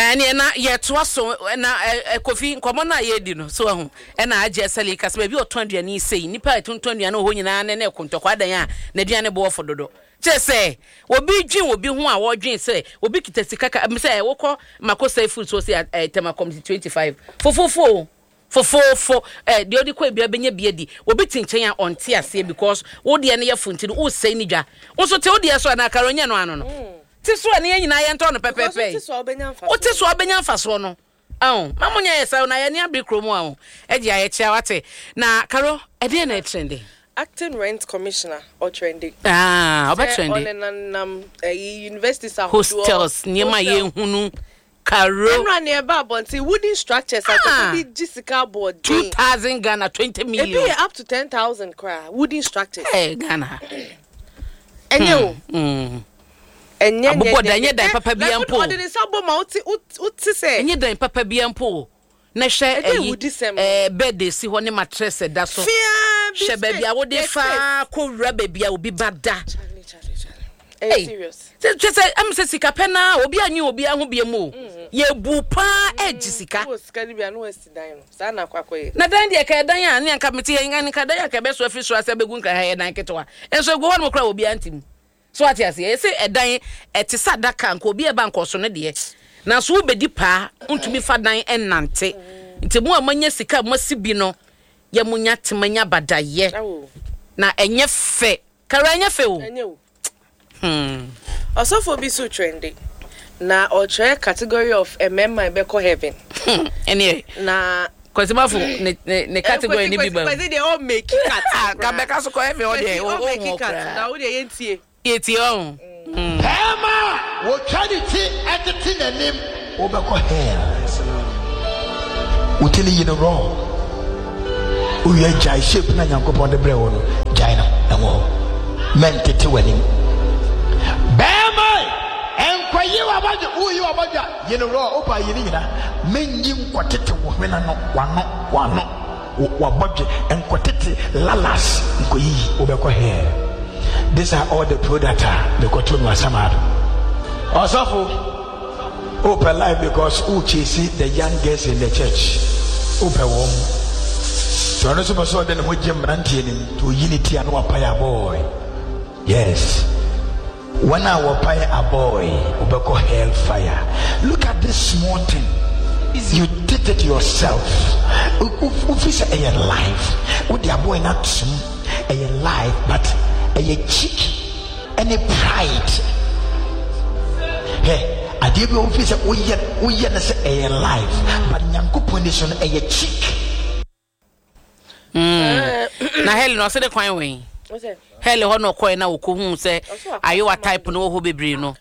na ye to so na Kofi nkomo na ye di no so ho na age sele kase ba bi otondua ni sei nipa etondua no ho nyina na ekontokwa dan a na duane bo ofo dodo chese obi dwin obi ho a wo dwin se obi kitasika ka se wokọ makosa food so se Temakom 25 fofofo the odi kwa bia benya bia di obi tinchen a onte ase because wo de ne yafunti no wo sei ni dwa wo so te wo de so na karonya no ano no ti so ne nyina ye nto no pepepe ti so obenya mfa so no mamunya yesa na ye ne abikromu a eji aye chia wate na karo e de na trending acting rent commissioner or trending oba trending on universities hostels niema ye hunu karo run nearby bonti wooden structures like Jessica board 2000 Ghana 20 million it be up to 10,000 cry wooden structures Ghana enyo abubo danye dan papa bia mpo ordinary sabo ma uti say enye dan papa bia mpo na hwe bed si ho ne mattress da so hwe bia wo de fa ko wura bia obi bada serious just am say sika pena obi anyi obi ahu bia mu ye bu pa eji sika o sika ni bia no westi dan no sa na kwakoye na dan de ka dan ya ne anka meti ye nka dan ya ka be so afi so ase begu nka ha dan ketwa enso ego ho kra obi antim so ati ase ye say edan etisa daka nka obi e ba nko so ne de na so obedi pa ntumi fa dan enante nti mu amanya sika masibi no ye munya temanya badaye na enye fe kara enye fe o enye o also for be so trending na or try category of member be call heaven anyway na cause ma for ne category ni bi ba because they all make cat ka be ka so call heaven o dey o na o dey yentie on Hema wo charity entity nanim wo be call hell wo tell you no wrong o ye jai shape na Nyankopon de bre wo no jai na wo men tete wanim Bema enkwayi wabaja uyi wabaja yeno ro opa yini nyina menyi nkwatete wo hwena no wano wabaje enkwatete lalas nkoyi obekọ here. These are all the products the cotton was samad osofo open life because who chase the young girls in the church open wom so no so den mo gem rantie nim to unity and wapaya boy yes. When I will pay a boy, we call hellfire. Look at this small thing. You did it yourself. If it's a life, with your boy not a life, but a cheek and a pride. Hey, I did go office we yet a life, but Nyanko condition a cheek. Na hell no say the coin way. What's that? Hell ho no coin na okohu say ayo type no ho bebre no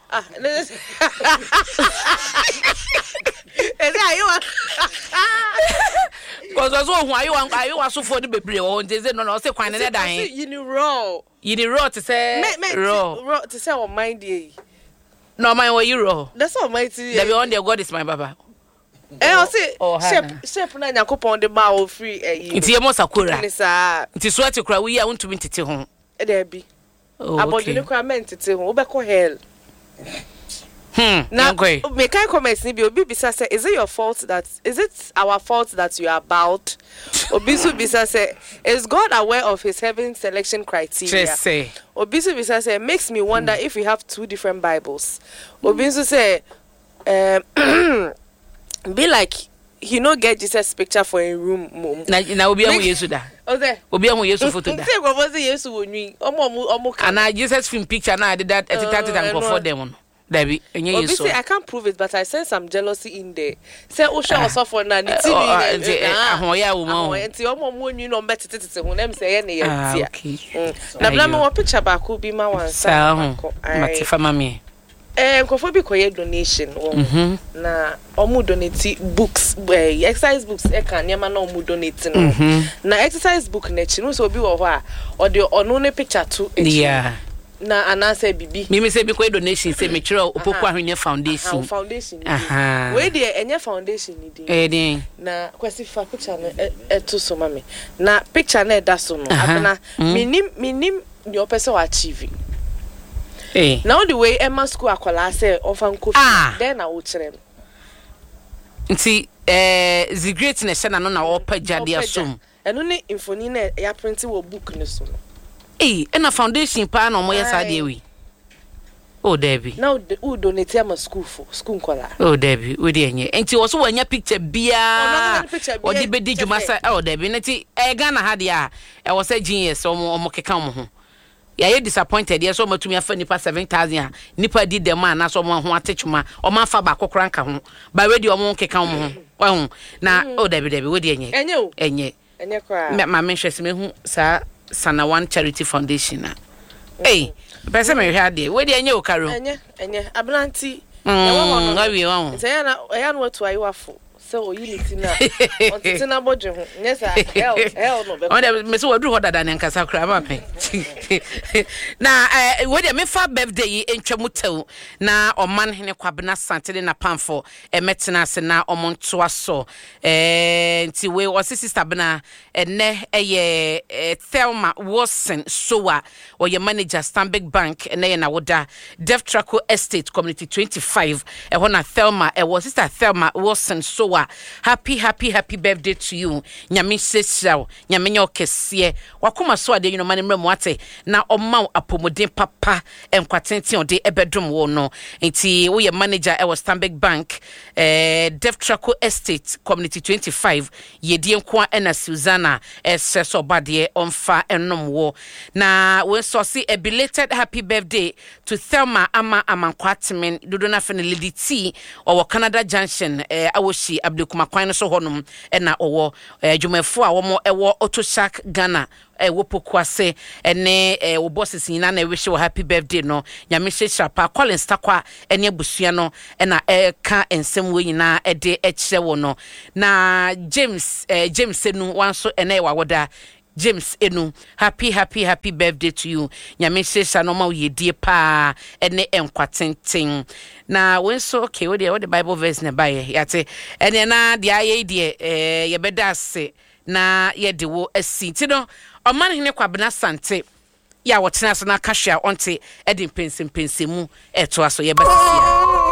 cause so ho ayo asofo de bebre ho nze no say kwan ne dan yini raw to say raw to say on mind dey no mind what you raw that's all my tea the one there God is my baba I say shape na Nyankopon de ba o free nti ye mo sakura nti so ati kura wi a untumi ntete ho there be about the requirement tete ho obekọ hell now me can comment ni bi obi bisa say is it our fault that you are about obisu bisa say is God aware of his heaven selection criteria obisu bisa say makes me wonder if we have two different bibles obisu say be like he no get Jesus picture for a room na obi ahu Yesu da obi ahu Yesu photo da say go say Yesu wonwi omo and Jesus film picture na did that and for them Debbie enye Yesu obviously I can't prove it but I sense some jealousy in there say o show us for na ni tv ahoya wo mo enti omo mo nwi no mbetete ho na me say ye ne ye na bla me wo picture ba ko bi ma wan sa matifa mami nkofo bi koye donation na omu donate books exercise books e kan nyama na omu donate no na exercise book na chi no so obi wo ho a o de ono ne picture to yeah na anase bibi mimi say bi koye donation say me kire opoku ahwene foundation we dey enye foundation ni dey na kwesi fa picture na to so mami na picture na da so no abena minim the person wa achieve. Now the way Emma school akola say ofan kofi then na wo kire nti the greatness na no na opeja dia som eno ne infoni na ya print wo book ne so na foundation pa na omoye sa dia wi oh Debbie now who donate am school kola oh Debbie we dey enye nti wo so wanya picture bia o di bedi djuma sa oh Debbie nti Ghana ha dia e wo sa genius omo keka omo ho ya ye disappointed ye so matumi afa nipa 7,000 nipa di dem na so omo ho atechuma omo afa ba kokora nka ho ba we di omo keka omo ho wa na oh Debbie we dey enye kwa ma menhwese me hu sa Sana One Charity Foundation na pese me hwa de we de enye okaro enye abranti awi wa say na ya no to ayiwafo so unity na on na bodwe ho nyesa hell no be on me so wadu ho dada ne nkasa kra ma pe na we de me fa birthday entwamu tew na oman hene kwabena santede na pamfo emetena se na omonto aso nti we o sister bena ene Thelma Wilson Sowa or your manager Stanbic Bank ene na woda Dev Traco Estate Community 25 hona Thelma was sister Thelma Wilson Sowa happy birthday to you nyame sesraw nyame nyokese wakoma so ade you know mane mremu ate na omma apomodin papa enkwatenti ode ebedum wo no nti wo ye manager was Stanbic Bank Dev Traco Estate Community 25 yedie nko na Susanna so bade onfa enom wo na we so see a belated happy birthday to Thelma Amankwatemen dodo na fene Lady T or Canada Junction awoshi abdekumakwan so honum na owo dwumafo a wo mo ewo Otoshak Ghana wo pokwase ene wo bosses nyina na wish happy birthday no nyame hyehyra pa Collins takwa ene abusua no na ka ensem we nyina de ekire wo no na James enu wanso ene wawoda James enu happy birthday to you nyame hyehyra no ma wo yedie pa ene enkwatenten na when so okay what the Bible verse na baye yate ene na de aye de ye beda ase na ye de wo asi ti no oman hene kwabena sante ya wotena so na kahwa onte edin pensempensemu eto aso ye batisia